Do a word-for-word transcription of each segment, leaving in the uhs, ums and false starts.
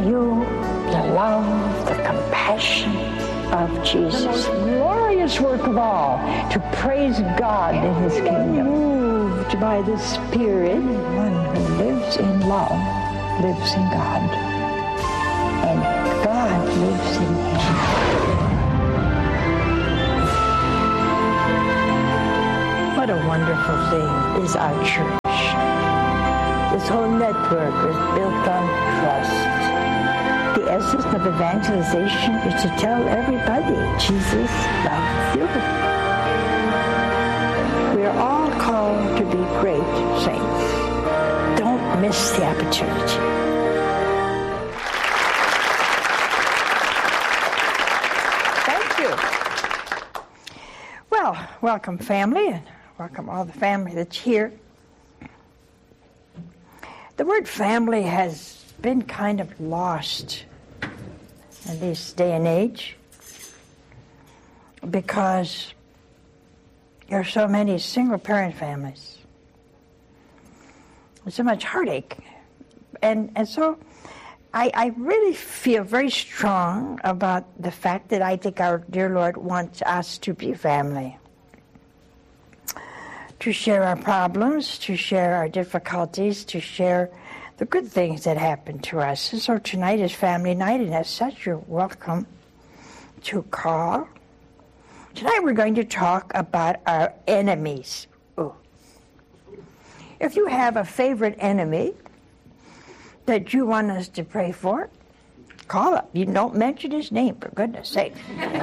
you the love, the compassion of Jesus. The most glorious work of all, to praise God in His kingdom. Moved by the Spirit, one who lives in love lives in God, and God lives in him. What a wonderful thing is our church. This whole network is built on trust. The essence of evangelization is to tell everybody Jesus loves you. We are all called to be great saints. Don't miss the opportunity. Thank you. Well, welcome family, and welcome all the family that's here. The word family has been kind of lost in this day and age because there are so many single-parent families. There's so much heartache. And, and so I, I really feel very strong about the fact that I think our dear Lord wants us to be family. To share our problems, to share our difficulties, to share the good things that happen to us. And so tonight is family night, and as such, you're welcome to call. Tonight we're going to talk about our enemies. Ooh. If you have a favorite enemy that you want us to pray for, call up. You don't mention his name, for goodness sake.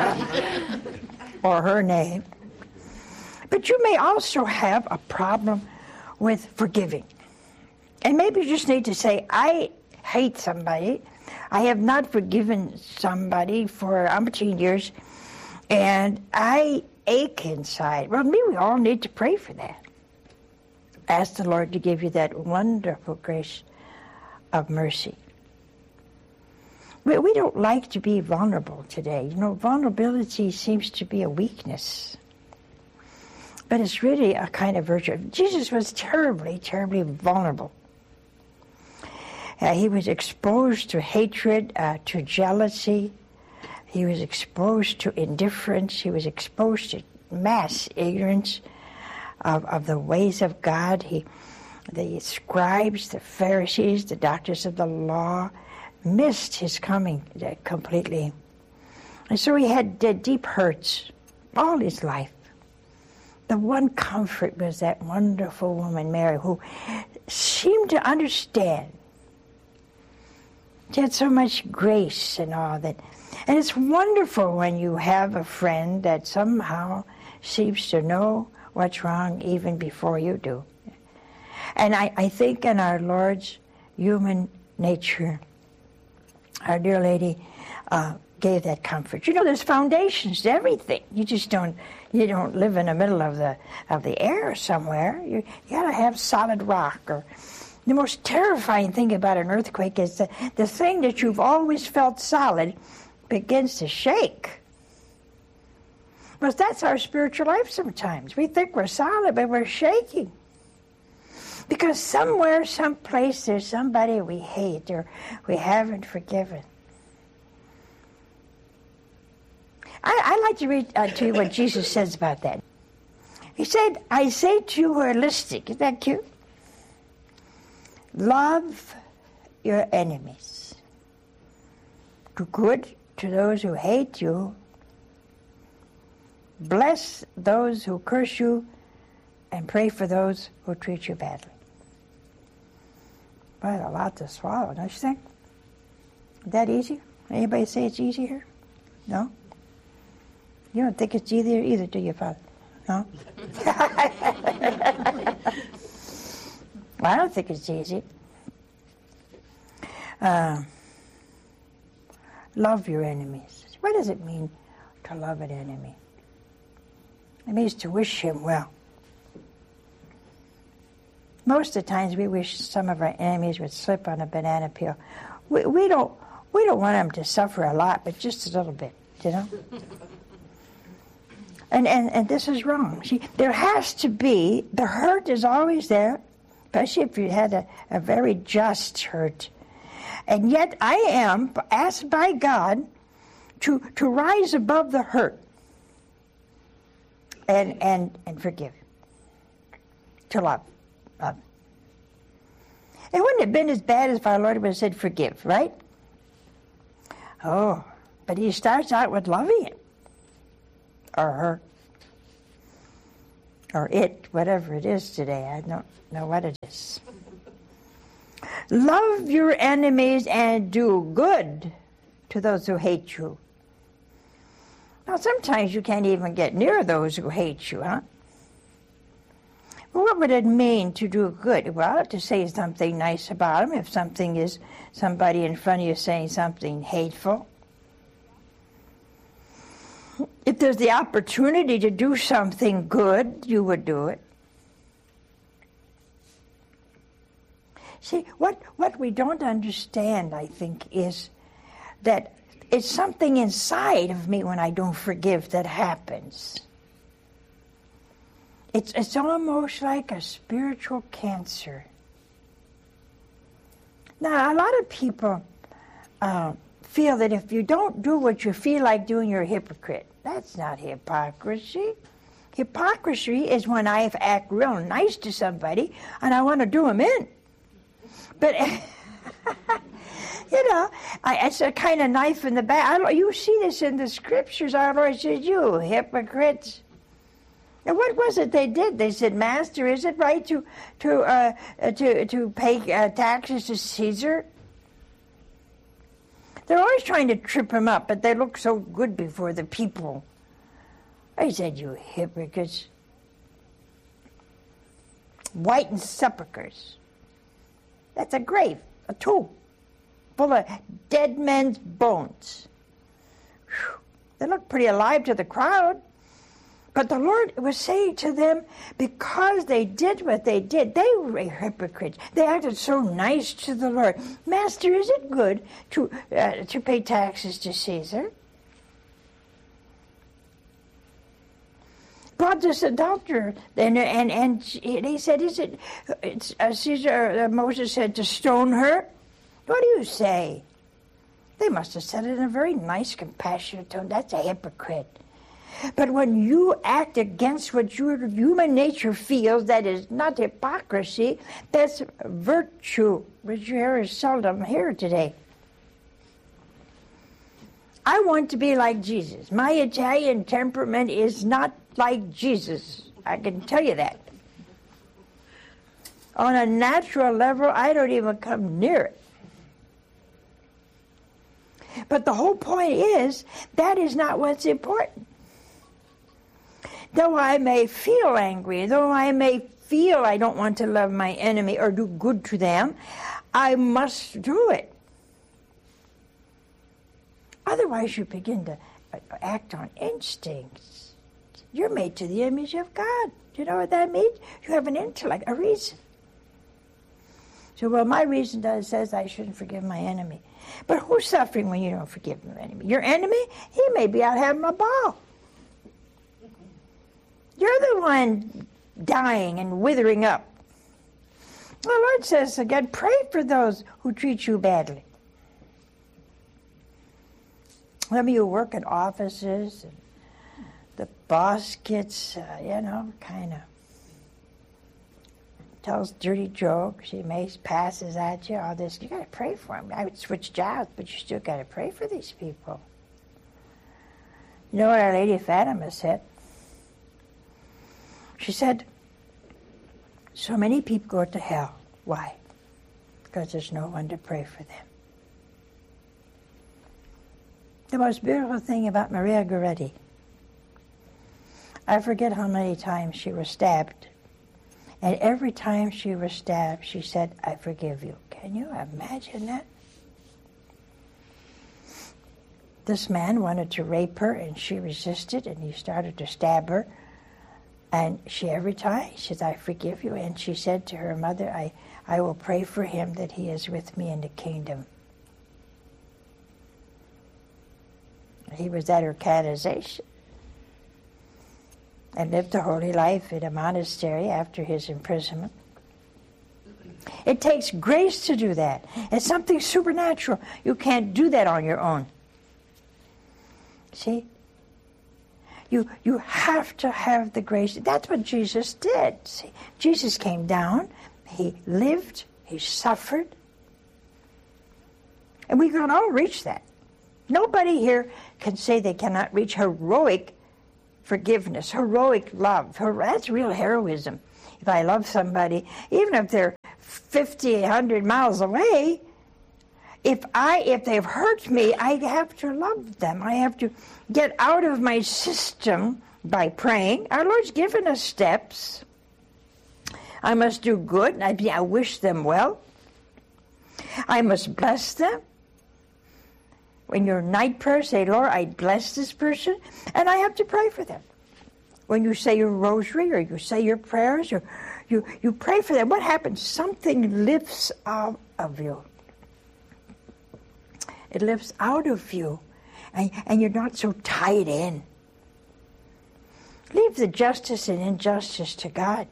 Or her name. But you may also have a problem with forgiving. And maybe you just need to say, I hate somebody. I have not forgiven somebody for umpteen years, and I ache inside. Well, maybe we all need to pray for that. Ask the Lord to give you that wonderful grace of mercy. We, we don't like to be vulnerable today. You know, vulnerability seems to be a weakness. But it's really a kind of virtue. Jesus was terribly, terribly vulnerable. Uh, he was exposed to hatred, uh, to jealousy. He was exposed to indifference. He was exposed to mass ignorance of, of the ways of God. He, the scribes, the Pharisees, the doctors of the law missed his coming completely. And so he had uh, deep hurts all his life. The one comfort was that wonderful woman, Mary, who seemed to understand. She had so much grace and all that. And it's wonderful when you have a friend that somehow seems to know what's wrong even before you do. And I, I think in our Lord's human nature, our dear Lady uh, gave that comfort. You know, there's foundations to everything. You just don't you don't live in the middle of the of the air somewhere. You, you got to have solid rock. Or the most terrifying thing about an earthquake is that the thing that you've always felt solid begins to shake. But that's our spiritual life sometimes. We think we're solid, but we're shaking. Because somewhere, someplace, there's somebody we hate or we haven't forgiven. I, I like to read uh, to you what Jesus says about that. He said, I say to you who are listening, isn't that cute? Love your enemies. Do good to those who hate you. Bless those who curse you, and pray for those who treat you badly. But a lot to swallow, don't you think? Is that easy? Anybody say it's easy here? No? You don't think it's easier either, do you, Father? No? Well, I don't think it's easy. Uh, love your enemies. What does it mean to love an enemy? It means to wish him well. Most of the times we wish some of our enemies would slip on a banana peel. We, we don't we don't want them to suffer a lot, but just a little bit, you know? And, and, and this is wrong. See, there has to be, the hurt is always there, especially if you had a, a very just hurt. And yet I am asked by God to, to rise above the hurt and, and, and forgive, to love. love. It wouldn't have been as bad as if our Lord would have said, forgive, right? Oh, but he starts out with loving it, or her, or it, whatever it is today. I don't know what it is. Love your enemies and do good to those who hate you. Now, sometimes you can't even get near those who hate you, huh? Well, what would it mean to do good? Well, to say something nice about them if something is somebody in front of you saying something hateful. If there's the opportunity to do something good, you would do it. See, what, what we don't understand, I think, is that it's something inside of me when I don't forgive that happens. It's, it's almost like a spiritual cancer. Now, a lot of people uh, feel that if you don't do what you feel like doing, you're a hypocrite. That's not hypocrisy. Hypocrisy is when I act real nice to somebody and I want to do them in. But, you know, I, it's a kind of knife in the back. I don't, you see this in the scriptures. Our Lord says, you hypocrites. And what was it they did? They said, Master, is it right to to uh, to to pay uh, taxes to Caesar? They're always trying to trip him up, but they look so good before the people. I said, you hypocrites. Whitened sepulchres. That's a grave, a tomb, full of dead men's bones. Whew. They look pretty alive to the crowd. But the Lord was saying to them, because they did what they did, they were hypocrites. They acted so nice to the Lord. Master, is it good to uh, to pay taxes to Caesar? Brought this adulterer, and and and he said, "Is it?" It's, uh, Caesar, uh, Moses said to stone her. What do you say? They must have said it in a very nice, compassionate tone. That's a hypocrite. But when you act against what your human nature feels, that is not hypocrisy, that's virtue, which you hear is seldom here today. I want to be like Jesus. My Italian temperament is not like Jesus. I can tell you that. On a natural level, I don't even come near it. But the whole point is, that is not what's important. Though I may feel angry, though I may feel I don't want to love my enemy or do good to them, I must do it. Otherwise you begin to act on instincts. You're made to the image of God. Do you know what that means? You have an intellect, a reason. So, well, my reason does says I shouldn't forgive my enemy. But who's suffering when you don't forgive your enemy? Your enemy? He may be out having a ball. You're the one dying and withering up. The Lord says again, pray for those who treat you badly. Some of you work in offices, and the boss gets, uh, you know, kind of tells dirty jokes. He may passes at you, all this. You got to pray for him. I would switch jobs, but you still got to pray for these people. You know what Our Lady of Fatima said? She said, so many people go to hell. Why? Because there's no one to pray for them. The most beautiful thing about Maria Goretti, I forget how many times she was stabbed. And every time she was stabbed, she said, I forgive you. Can you imagine that? This man wanted to rape her, and she resisted, and he started to stab her. And she, every time, she said, I forgive you. And she said to her mother, I, I will pray for him that he is with me in the kingdom. He was at her canonization and lived a holy life in a monastery after his imprisonment. It takes grace to do that. It's something supernatural. You can't do that on your own. See? You, you have to have the grace. That's what Jesus did. See? Jesus came down. He lived. He suffered. And we can all reach that. Nobody here can say they cannot reach heroic forgiveness, heroic love. Her- that's real heroism. If I love somebody, even if they're fifty, a hundred miles away, if I if they've hurt me, I have to love them. I have to get out of my system by praying. Our Lord's given us steps. I must do good. I, I wish them well. I must bless them. When your night prayer, say, Lord, I bless this person, and I have to pray for them. When you say your rosary or you say your prayers, or you, you pray for them, what happens? Something lifts out of you. It lifts out of you, and, and you're not so tied in. Leave the justice and injustice to God.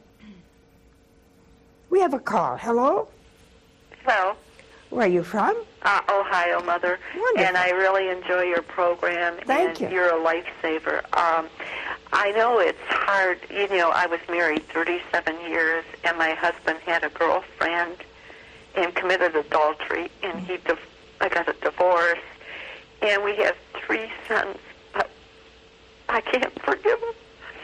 We have a call. Hello? Hello. Where are you from? Uh, Ohio, Mother. Wonderful. And I really enjoy your program. Thank and you. You're a lifesaver. Um, I know it's hard. You know, I was married thirty-seven years, and my husband had a girlfriend and committed adultery, and he div- I got a divorce, and we have three sons, but I can't forgive him.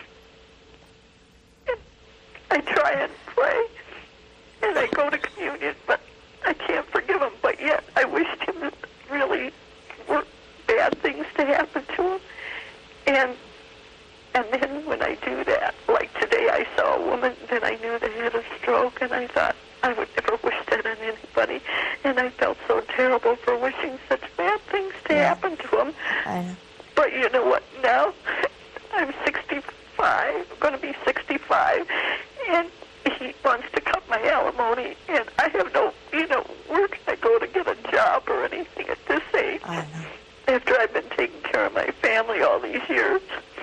And I try and pray, and I go to communion, but I can't forgive him, but yet I wished him really were bad things to happen to him. And and then when I do that, like today I saw a woman that I knew that had a stroke, and I thought I would never wish that on anybody. And I felt so terrible for wishing such bad things to Yeah. happen to him. I know. But you know what? Now I'm sixty-five, I'm going to be sixty-five, and he wants to cut my alimony, and I have no, you know, where can I go to get a job or anything at this age? I know. After I've been taking care of my family all these years.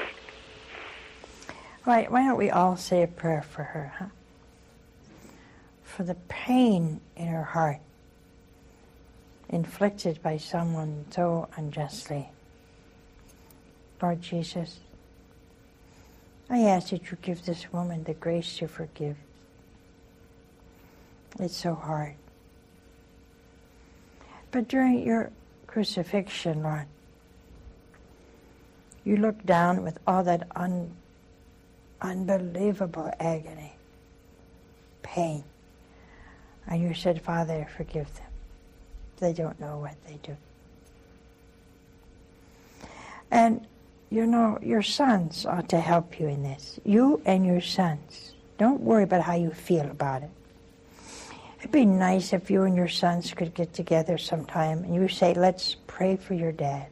Why, why don't we all say a prayer for her, huh? For the pain in her heart inflicted by someone so unjustly. Lord Jesus, I ask that you give this woman the grace to forgive. It's so hard. But during your crucifixion, Lord, you looked down with all that un, unbelievable agony, pain, and you said, Father, forgive them. They don't know what they do. And, you know, your sons ought to help you in this. You and your sons. Don't worry about how you feel about it. It'd be nice if you and your sons could get together sometime and you say, let's pray for your dad.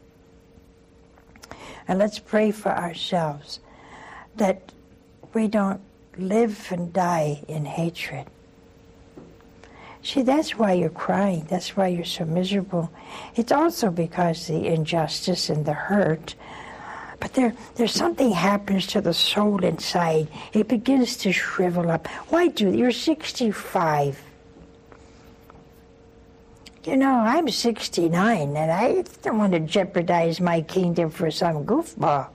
And let's pray for ourselves that we don't live and die in hatred. See, that's why you're crying. That's why you're so miserable. It's also because the injustice and the hurt. But there, there's something happens to the soul inside. It begins to shrivel up. Why do you're sixty-five? You know, I'm sixty-nine, and I don't want to jeopardize my kingdom for some goofball.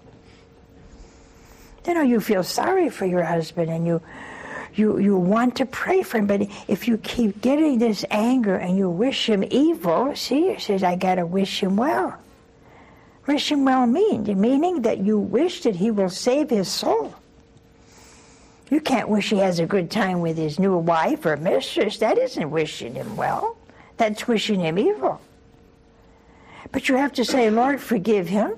You know, you feel sorry for your husband, and you, you, you want to pray for him. But if you keep getting this anger and you wish him evil, see, it says, I got to wish him well. Wish him well mean, meaning that you wish that he will save his soul. You can't wish he has a good time with his new wife or mistress. That isn't wishing him well. That's wishing him evil. But you have to say, Lord, forgive him.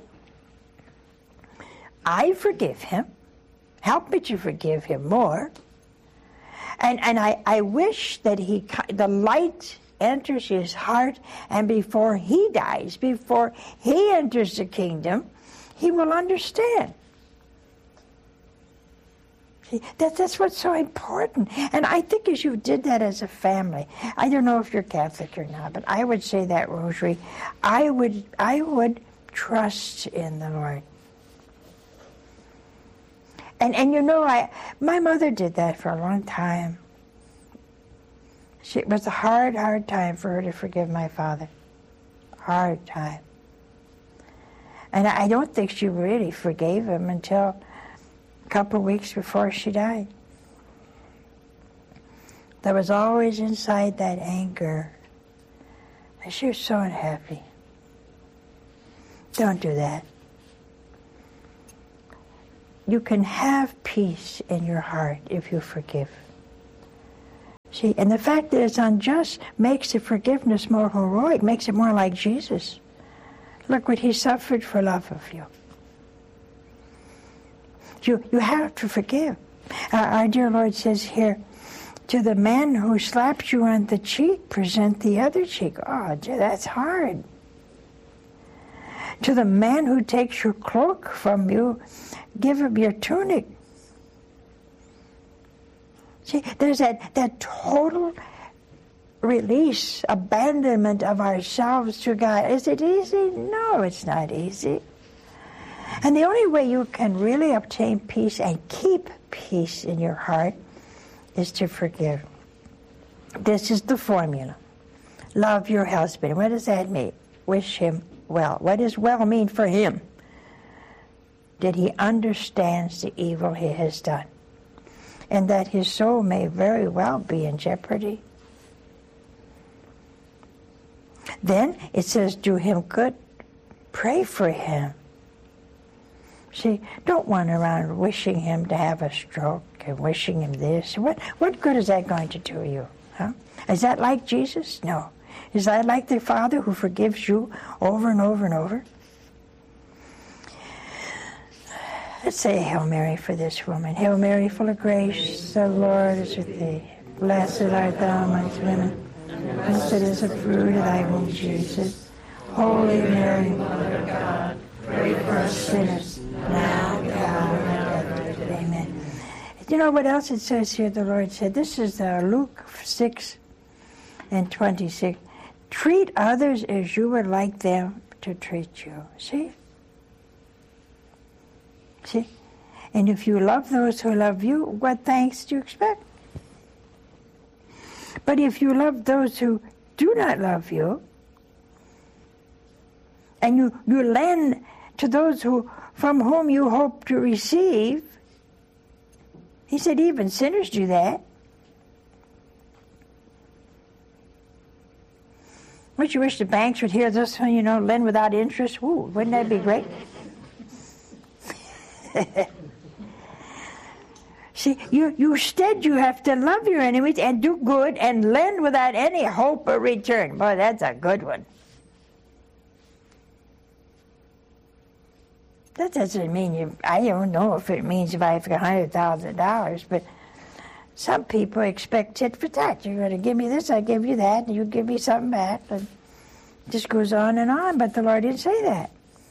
I forgive him. Help me to forgive him more. And and I, I wish that he the light enters his heart, and before he dies, before he enters the kingdom, he will understand. See, that, that's what's so important. And I think as you did that as a family, I don't know if you're Catholic or not, but I would say that rosary, I would I would trust in the Lord. And and you know, I my mother did that for a long time. She, it was a hard, hard time for her to forgive my father. Hard time. And I don't think she really forgave him until a couple of weeks before she died. There was always inside that anger. And she was so unhappy. Don't do that. You can have peace in your heart if you forgive. See, and the fact that it's unjust makes the forgiveness more heroic, makes it more like Jesus. Look what he suffered for love of you. You, you have to forgive. Uh, our dear Lord says here, to the man who slaps you on the cheek, present the other cheek. Oh, that's hard. To the man who takes your cloak from you, give him your tunic. See, there's that, that total release, abandonment of ourselves to God. Is it easy? No, it's not easy. And the only way you can really obtain peace and keep peace in your heart is to forgive. This is the formula. Love your husband. What does that mean? Wish him well. What does well mean for him? That he understands the evil he has done, and that his soul may very well be in jeopardy. Then it says, do him good. Pray for him. See, don't run around wishing him to have a stroke and wishing him this. What what good is that going to do you? Huh? Is that like Jesus? No. Is that like the Father who forgives you over and over and over? Let's say Hail Mary for this woman. Hail Mary, full of grace, the Lord is with thee. Blessed art thou amongst women. Blessed is the fruit of thy womb, Jesus. Holy Mary, Mother of God, pray for us sinners, now and at the hour of our death. Amen. You know what else it says here? The Lord said, this is uh, Luke six and twenty-six. Treat others as you would like them to treat you. See? See? And if you love those who love you, what thanks do you expect? But if you love those who do not love you, and you, you lend to those who from whom you hope to receive, he said even sinners do that. Wouldn't you wish the banks would hear this one, you know, lend without interest? Ooh, wouldn't that be great? See, you, you instead you have to love your enemies and do good and lend without any hope of return. Boy, that's a good one. That doesn't mean you, I don't know if it means if I have one hundred thousand dollars, but some people expect tit for tat. You're going to give me this, I give you that, and you give me something back. And it just goes on and on, but the Lord didn't say that.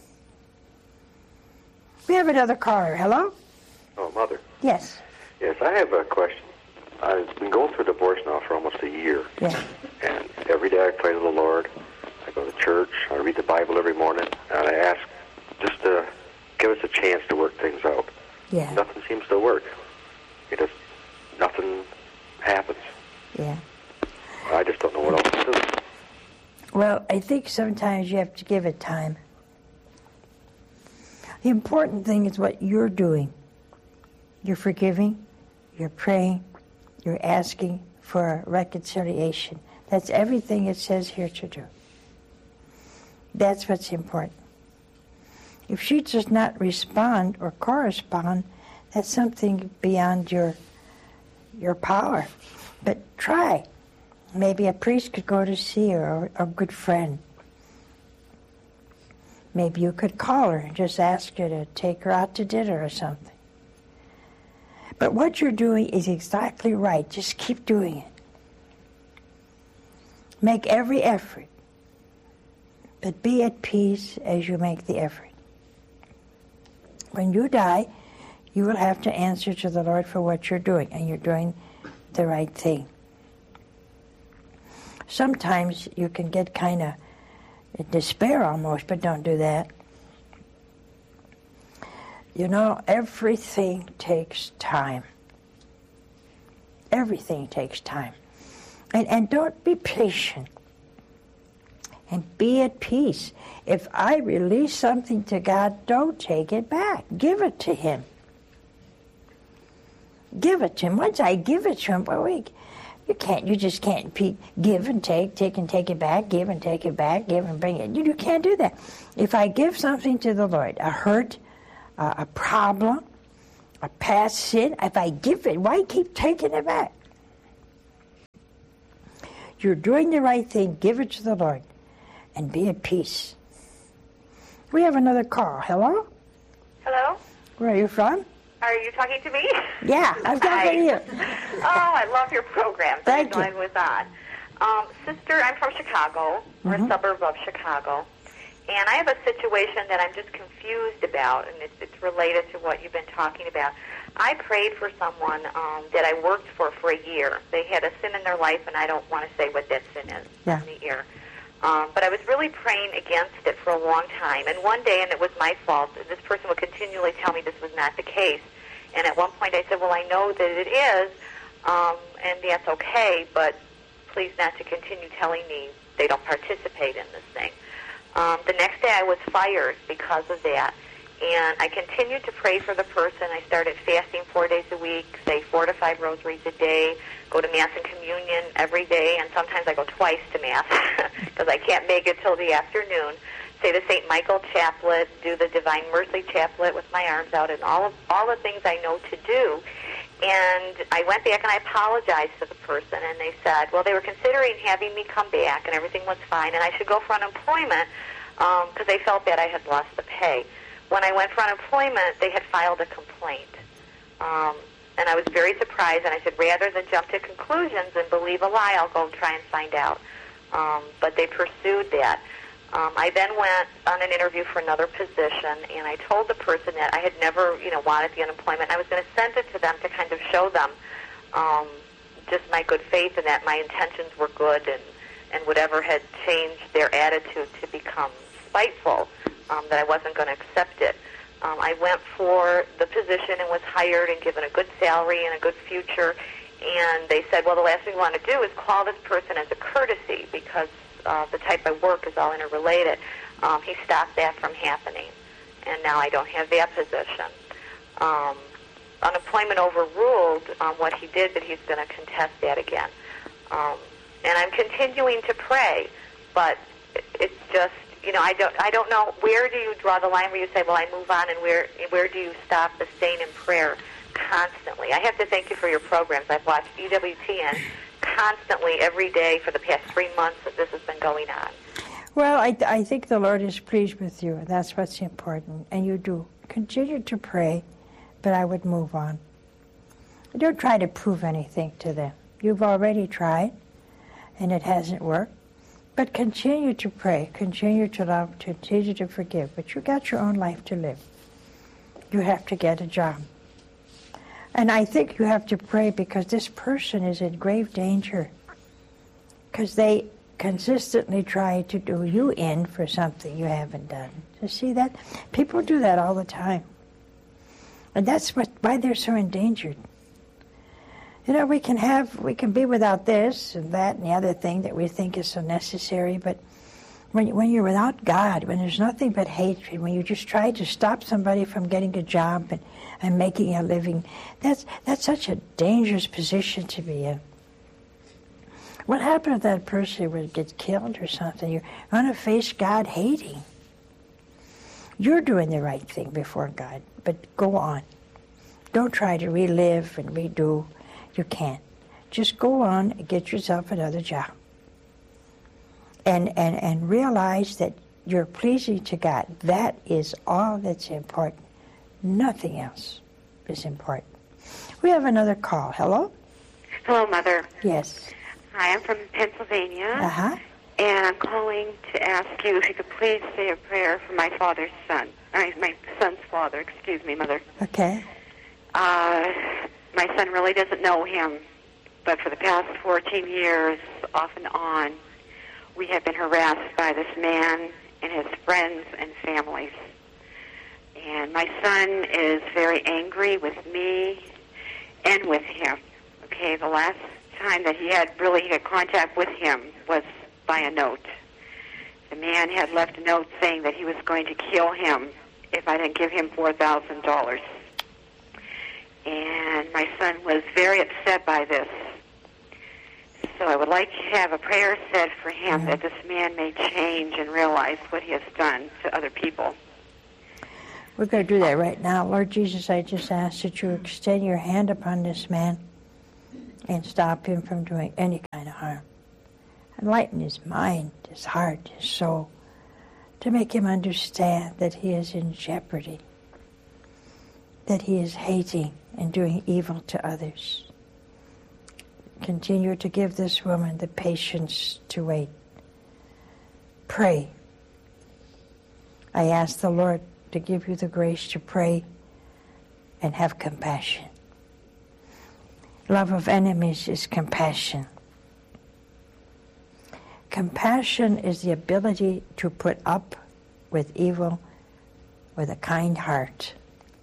We have another caller. Hello? Oh, Mother. Yes. Yes, I have a question. I've been going through divorce now for almost a year. Yeah. And every day I pray to the Lord. I go to church. I read the Bible every morning. And I ask just to give us a chance to work things out. Yeah. Nothing seems to work. It just, nothing happens. Yeah. I just don't know what else to do. Well, I think sometimes you have to give it time. The important thing is what you're doing. You're forgiving, you're praying, you're asking for reconciliation. That's everything it says here to do. That's what's important. If she does not respond or correspond, that's something beyond your your power. But try. Maybe a priest could go to see her, or a good friend. Maybe you could call her and just ask her to take her out to dinner or something. But what you're doing is exactly right. Just keep doing it. Make every effort. But be at peace as you make the effort. When you die, you will have to answer to the Lord for what you're doing, and you're doing the right thing. Sometimes you can get kind of in despair almost, but don't do that. You know, everything takes time. Everything takes time. And, and don't be patient. And be at peace. If I release something to God, don't take it back. Give it to Him. Give it to Him. Once I give it to Him, well, we, you can't. You just can't pe- give and take, take and take it back, give and take it back, give and bring it. You, you can't do that. If I give something to the Lord, a hurt, uh, a problem, a past sin, if I give it, why keep taking it back? You're doing the right thing. Give it to the Lord. And be at peace. We have another call. Hello? Hello? Where are you from? Are you talking to me? Yeah, I'm talking to you. Oh, I love your program. Thank you. you. I was on. Um, sister, I'm from Chicago. We're Mm-hmm. a suburb of Chicago. And I have a situation that I'm just confused about, and it's, it's related to what you've been talking about. I prayed for someone um, that I worked for for a year. They had a sin in their life, and I don't want to say what that sin is Yeah. in the air. Um, but I was really praying against it for a long time. And one day, and it was my fault, this person would continually tell me this was not the case. And at one point I said, well, I know that it is, um, and that's okay, but please not to continue telling me they don't participate in this thing. Um, the next day I was fired because of that. And I continued to pray for the person. I started fasting four days a week, say four to five rosaries a day, go to Mass and Communion every day, and sometimes I go twice to Mass because I can't make it till the afternoon. Say the Saint Michael Chaplet, do the Divine Mercy Chaplet with my arms out, and all of all the things I know to do. And I went back and I apologized to the person, and they said, well, they were considering having me come back, and everything was fine, and I should go for unemployment because um, they felt that I had lost the pay. When I went for unemployment, they had filed a complaint. Um, and I was very surprised, and I said, rather than jump to conclusions and believe a lie, I'll go try and find out. Um, but they pursued that. Um, I then went on an interview for another position, and I told the person that I had never, you know, wanted the unemployment. I was going to send it to them to kind of show them um, just my good faith and that my intentions were good, and, and whatever had changed their attitude to become spiteful, um, that I wasn't going to accept it. Um, I went for the position and was hired and given a good salary and a good future, and they said, well, the last thing we want to do is call this person as a courtesy because uh, the type of work is all interrelated. Um, he stopped that from happening, and now I don't have that position. Um, unemployment overruled um, what he did, but he's going to contest that again. Um, and I'm continuing to pray, but it's just, you know, I don't, I don't know, where do you draw the line where you say, well, I move on, and where, where do you stop the staying in prayer constantly? I have to thank you for your programs. I've watched E W T N constantly every day for the past three months that this has been going on. Well, I, I think the Lord is pleased with you. That's what's important. And you do. Continue to pray, but I would move on. Don't try to prove anything to them. You've already tried, and it hasn't worked. But continue to pray, continue to love, continue to forgive. But you got your own life to live. You have to get a job. And I think you have to pray because this person is in grave danger. Because they consistently try to do you in for something you haven't done. You see that? People do that all the time. And that's what, why they're so endangered. You know, we can have, we can be without this and that and the other thing that we think is so necessary, but when, when you're without God, when there's nothing but hatred, when you just try to stop somebody from getting a job and, and making a living, that's, that's such a dangerous position to be in. What happened if that person would get killed or something? You're going to face God hating. You're doing the right thing before God, but go on. Don't try to relive and redo. You can't. Just go on and get yourself another job. And, and, and realize that you're pleasing to God. That is all that's important. Nothing else is important. We have another call. Hello? Hello, Mother. Yes. Hi, I'm from Pennsylvania. Uh-huh. And I'm calling to ask you if you could please say a prayer for my father's son. Uh, my son's father, excuse me, Mother. Okay. Uh, my son really doesn't know him, but for the past fourteen years, off and on, we have been harassed by this man and his friends and families. And my son is very angry with me and with him. Okay, the last time that he had really had contact with him was by a note. The man had left a note saying that he was going to kill him if I didn't give him four thousand dollars. And my son was very upset by this. So I would like to have a prayer said for him mm-hmm. that this man may change and realize what he has done to other people. We're going to do that right now. Lord Jesus, I just ask that you extend your hand upon this man and stop him from doing any kind of harm. Enlighten his mind, his heart, his soul, to make him understand that he is in jeopardy, that he is hating and doing evil to others. Continue to give this woman the patience to wait. Pray. I ask the Lord to give you the grace to pray and have compassion. Love of enemies is compassion. Compassion is the ability to put up with evil with a kind heart.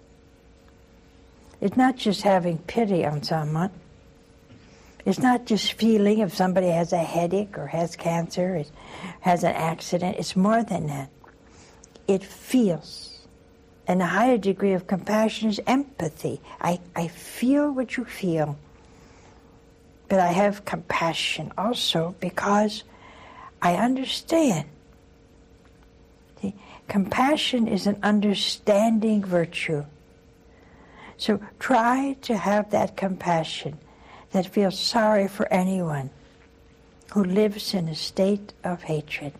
It's not just having pity on someone. It's not just feeling if somebody has a headache or has cancer, or has an accident. It's more than that. It feels. And a higher degree of compassion is empathy. I, I feel what you feel. But I have compassion also because I understand. See, compassion is an understanding virtue. So try to have that compassion that feels sorry for anyone who lives in a state of hatred.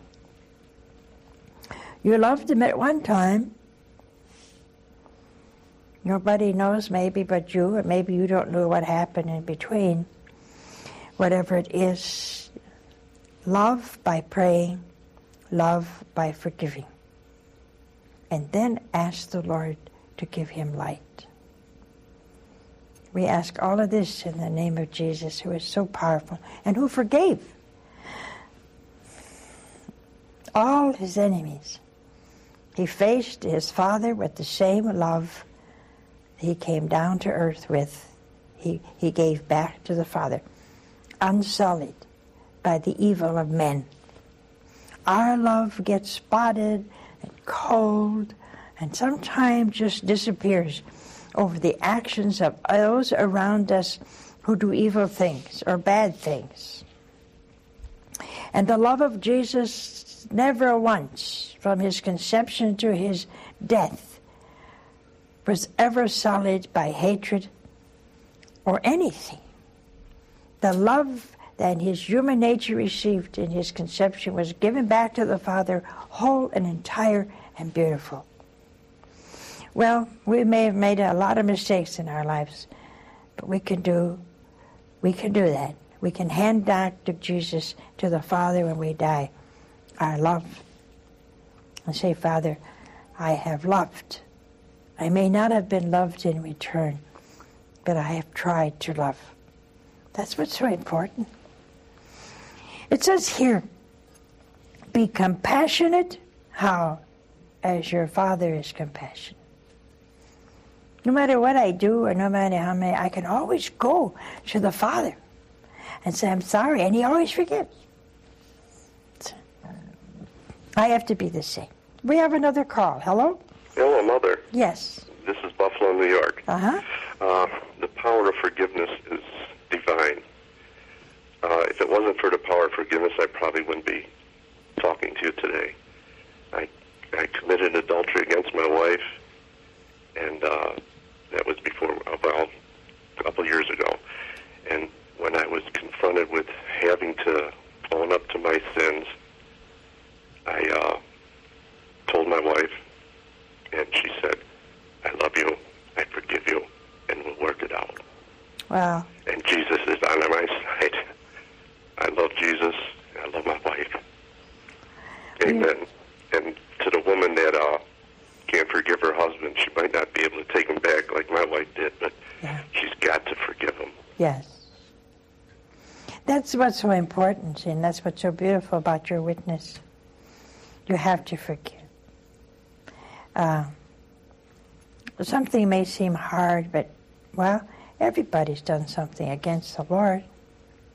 You loved him at one time. Nobody knows maybe but you, or maybe you don't know what happened in between. Whatever it is, love by praying, love by forgiving. And then ask the Lord to give him light. We ask all of this in the name of Jesus, who is so powerful and who forgave all his enemies. He faced his Father with the same love he came down to earth with. He, he gave back to the Father, unsullied by the evil of men. Our love gets spotted and cold and sometimes just disappears over the actions of those around us who do evil things or bad things. And the love of Jesus never once, from his conception to his death, was ever sullied by hatred or anything. The love that his human nature received in his conception was given back to the Father, whole and entire and beautiful. Well, we may have made a lot of mistakes in our lives, but we can do, we can do that. We can hand back to Jesus, to the Father when we die, our love. And say, Father, I have loved. I may not have been loved in return, but I have tried to love. That's what's so important. It says here, be compassionate, how? As your Father is compassionate. No matter what I do or no matter how many, I can always go to the Father and say, I'm sorry, and he always forgives. I have to be the same. We have another call. Hello? Hello, Mother. Yes. This is Buffalo, New York. Uh-huh. Uh, the power of forgiveness is divine. Uh, if it wasn't for the power of forgiveness, I probably wouldn't be talking to you today. I, I committed adultery against my wife, and uh, that was before, about a couple years ago. And when I was confronted with having to own up to my sins, I uh, told my wife, and she said, I love you, I forgive you, and we'll work it out. Wow. And Jesus is on my side. I love Jesus, I love my wife. Amen. Yeah. And to the woman that uh, can't forgive her husband, she might not be able to take him back like my wife did, but yeah. She's got to forgive him. Yes. That's what's so important, and that's what's so beautiful about your witness. You have to forgive. Uh, something may seem hard, but, well, everybody's done something against the Lord.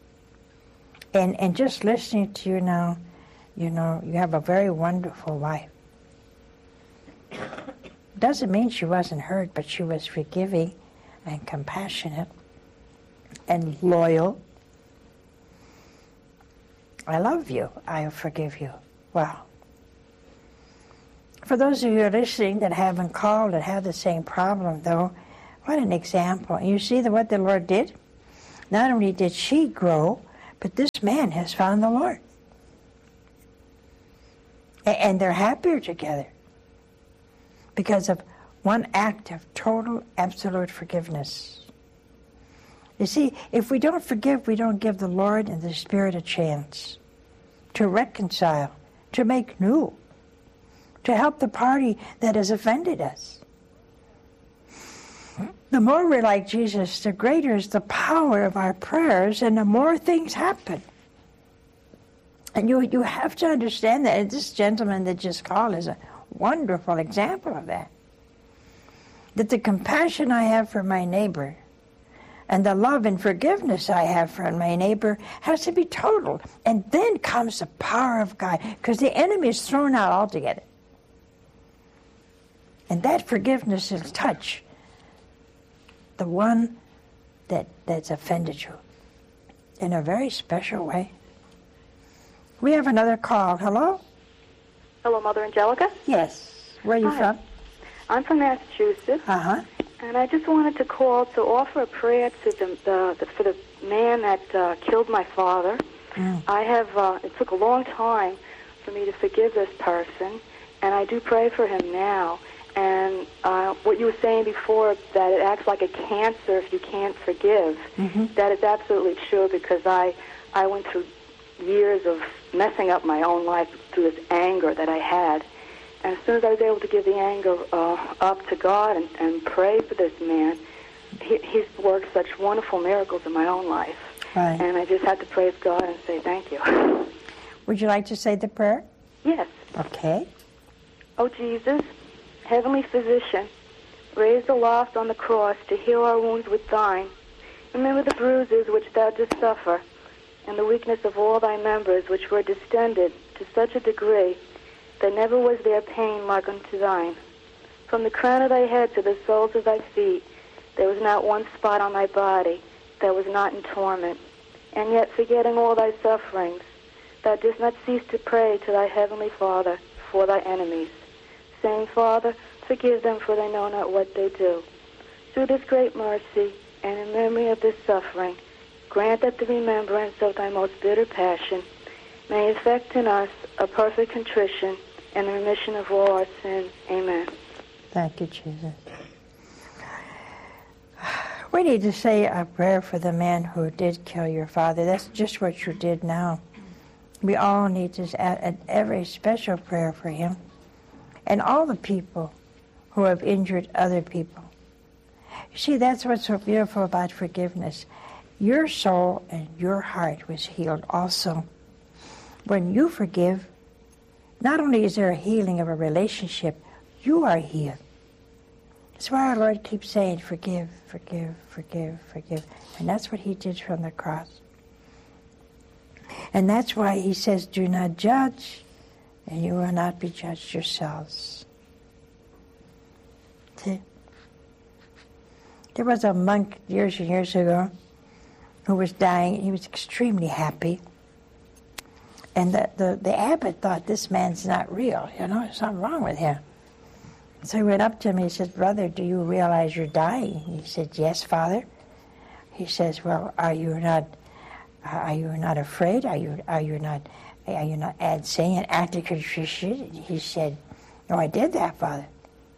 And, and just listening to you now, you know, you have a very wonderful wife. Doesn't mean she wasn't hurt, but she was forgiving and compassionate and loyal. I love you. I forgive you. Wow. For those of you who are listening that haven't called and have the same problem, though, what an example. You see the, what the Lord did? Not only did she grow, but this man has found the Lord. A- and they're happier together because of one act of total, absolute forgiveness. You see, if we don't forgive, we don't give the Lord and the Spirit a chance to reconcile, to make new, to help the party that has offended us. The more we're like Jesus, the greater is the power of our prayers, and the more things happen. And you you have to understand that. And this gentleman that just called is a wonderful example of that. That the compassion I have for my neighbor and the love and forgiveness I have for my neighbor has to be total. And then comes the power of God, because the enemy is thrown out altogether. And that forgiveness will touch the one that that's offended you in a very special way. We have another call. Hello? Hello, Mother Angelica? Yes. Where are you Hi. from? I'm from Massachusetts. Uh-huh. And I just wanted to call to offer a prayer to the, the, the for the man that uh, killed my father. Mm. I have, uh, it took a long time for me to forgive this person, and I do pray for him now. And uh, what you were saying before, that it acts like a cancer if you can't forgive, mm-hmm. that is absolutely true, because I, I went through years of messing up my own life through this anger that I had. And as soon as I was able to give the anger uh, up to God and, and pray for this man, he, he's worked such wonderful miracles in my own life. Right. And I just had to praise God and say thank you. Would you like to say the prayer? Yes. Okay. Oh, Jesus, Heavenly Physician, raised aloft on the cross to heal our wounds with thine. Remember the bruises which thou didst suffer, and the weakness of all thy members, which were distended to such a degree that never was there pain like unto thine. From the crown of thy head to the soles of thy feet, there was not one spot on thy body that was not in torment. And yet, forgetting all thy sufferings, thou didst not cease to pray to thy heavenly Father for thy enemies, saying, Father, forgive them, for they know not what they do. Through this great mercy, and in memory of this suffering, grant that the remembrance of thy most bitter passion may effect in us a perfect contrition and the remission of all our sins. Amen. Thank you, Jesus. We need to say a prayer for the man who did kill your father. That's just what you did now. We all need to add every special prayer for him and all the people who have injured other people. You see, that's what's so beautiful about forgiveness. Your soul and your heart was healed also. When you forgive, not only is there a healing of a relationship, you are healed. That's why our Lord keeps saying, forgive, forgive, forgive, forgive. And that's what he did from the cross. And that's why he says, do not judge, and you will not be judged yourselves. See? There was a monk years and years ago who was dying. He was extremely happy. And the, the, the abbot thought, this man's not real, you know, there's something wrong with him. So he went up to him, he said, brother, do you realize you're dying? He said, yes, Father. He says, well, are you not are you not afraid? Are you are you not are you not ad saying and acting contrition? He said, no, I did that, Father.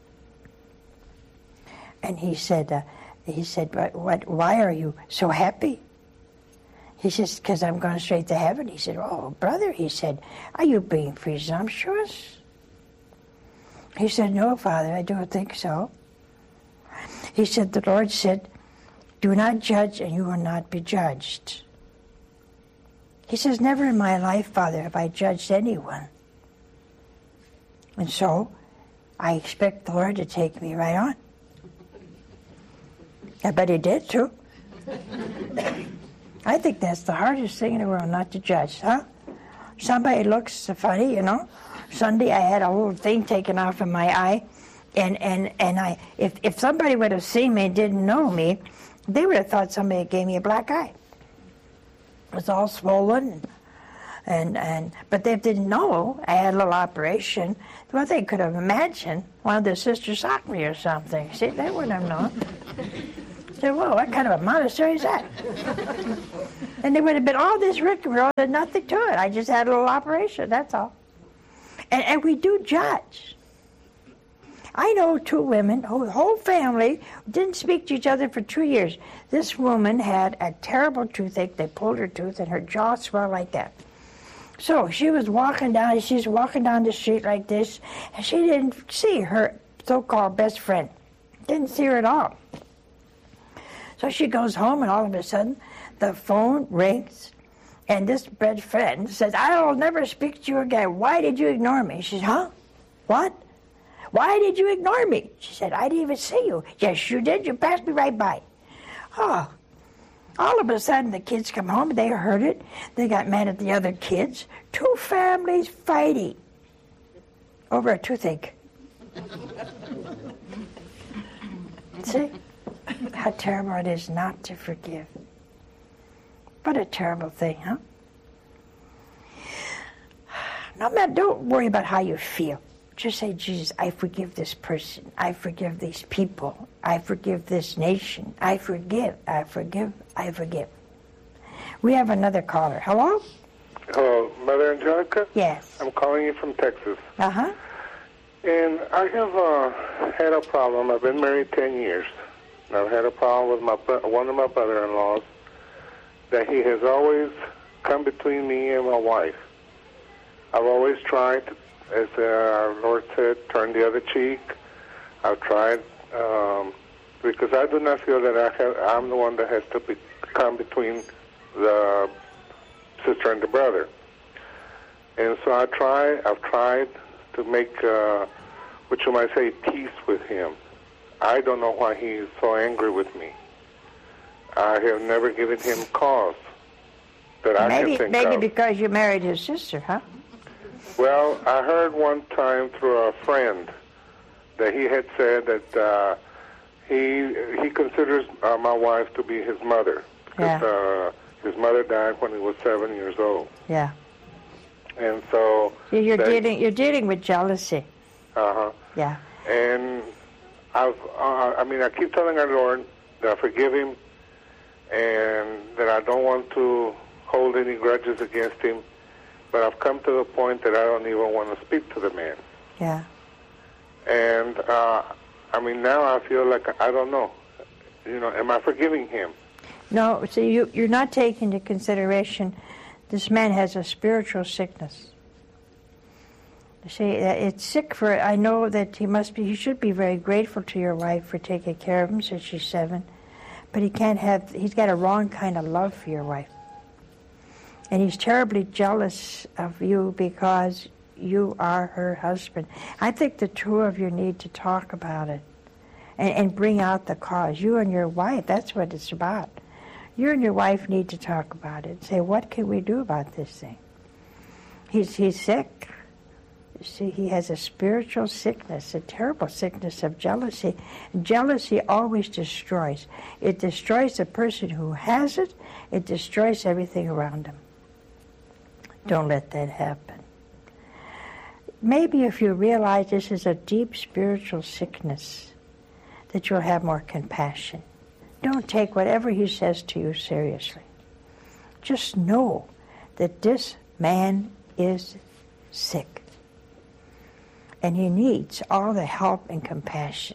And he said, uh, he said, but what? Why are you so happy? He says, because I'm going straight to heaven. He said, oh, brother, he said, are you being presumptuous? He said, no, Father, I don't think so. He said, the Lord said, do not judge and you will not be judged. He says, never in my life, Father, have I judged anyone. And so, I expect the Lord to take me right on. I bet he did, too. I think that's the hardest thing in the world, not to judge, huh? Somebody looks funny, you know. Sunday I had a little thing taken off of my eye, and, and, and I if, if somebody would have seen me and didn't know me, they would have thought somebody gave me a black eye. It was all swollen, and, and but they didn't know I had a little operation. Well, they could have imagined one of their sisters socked me or something. See, they wouldn't have known. Said, whoa, what kind of a monastery is that? And there would have been all this rigmarole and nothing to it. I just had a little operation, that's all. And, and we do judge. I know two women, whose whole family didn't speak to each other for two years. This woman had a terrible toothache. They pulled her tooth and her jaw swelled like that. So she was walking down, she's walking down the street like this, and she didn't see her so-called best friend. Didn't see her at all. So she goes home, and all of a sudden, the phone rings, and this best friend says, I'll never speak to you again. Why did you ignore me? She said, huh? What? Why did you ignore me? She said, I didn't even see you. Yes, you did. You passed me right by. Oh. All of a sudden, the kids come home, they heard it. They got mad at the other kids. Two families fighting over a toothache. See? How terrible it is not to forgive. What a terrible thing, huh? No matter, don't worry about how you feel. Just say, Jesus, I forgive this person. I forgive these people. I forgive this nation. I forgive. I forgive. I forgive. We have another caller. Hello? Hello, Mother Angelica? Yes. I'm calling you from Texas. Uh-huh. And I have uh, had a problem. I've been married ten years. And I've had a problem with my one of my brother-in-laws that he has always come between me and my wife. I've always tried to, as uh, our Lord said, turn the other cheek. I've tried um, because I do not feel that I have, I'm the one that has to be, come between the sister and the brother. And so I try. I've tried to make, uh, what you might say, peace with him. I don't know why he is so angry with me. I have never given him cause that I maybe, can think maybe of. Maybe because you married his sister, huh? Well, I heard one time through a friend that he had said that uh, he he considers uh, my wife to be his mother. Because Yeah. uh, his mother died when he was seven years old. Yeah. And so... See, You're that- dealing. You're dealing with jealousy. Uh-huh. Yeah. And I've, uh, I mean, I keep telling our Lord that I forgive him and that I don't want to hold any grudges against him. But I've come to the point that I don't even want to speak to the man. Yeah. And, uh, I mean, now I feel like, I don't know. You know, am I forgiving him? No. See, you you're not taking into consideration. This man has a spiritual sickness. See, it's sick for, I know that he must be, he should be very grateful to your wife for taking care of him since she's seven, but he can't have, he's got a wrong kind of love for your wife. And he's terribly jealous of you because you are her husband. I think the two of you need to talk about it and, and bring out the cause. You and your wife, that's what it's about. You and your wife need to talk about it. Say, what can we do about this thing? He's, he's sick. See, he has a spiritual sickness, a terrible sickness of jealousy. Jealousy always destroys. It destroys the person who has it. It destroys everything around him. Don't let that happen. Maybe if you realize this is a deep spiritual sickness, that you'll have more compassion. Don't take whatever he says to you seriously. Just know that this man is sick. And he needs all the help and compassion.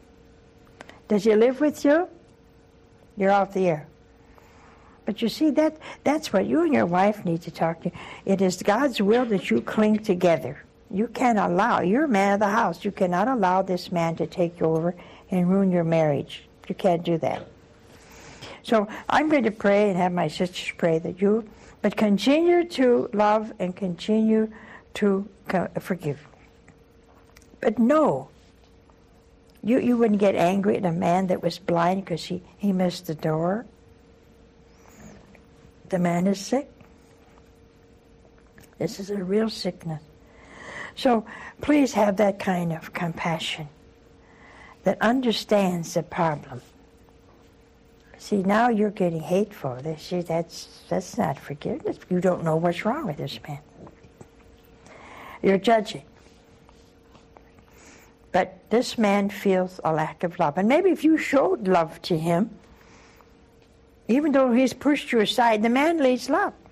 Does he live with you? You're off the air. But you see, that that's what you and your wife need to talk to. It is God's will that you cling together. You can't allow, you're a man of the house. You cannot allow this man to take you over and ruin your marriage. You can't do that. So I'm going to pray and have my sisters pray that you, but continue to love and continue to forgive. But no, you, you wouldn't get angry at a man that was blind because he, he missed the door. The man is sick. This is a real sickness. So please have that kind of compassion that understands the problem. See, now you're getting hateful. See, that's, that's not forgiveness. You don't know what's wrong with this man. You're judging. But this man feels a lack of love. And maybe if you showed love to him, even though he's pushed you aside, the man needs love.